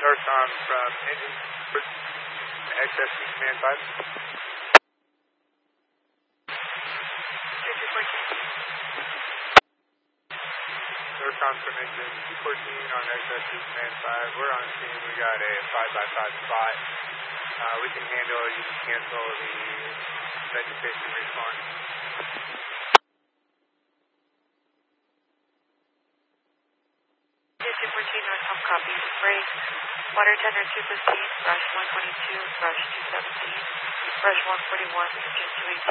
Northbound from engine XSC Command 5. Northbound from engine 214 on XSC Command 5. We're on scene. We got a 5x5 spot. We can handle, you can cancel the vegetation respawn. Northbound copy. Break. Water tender 215, brush 122, brush 217, brush 141, engine 218.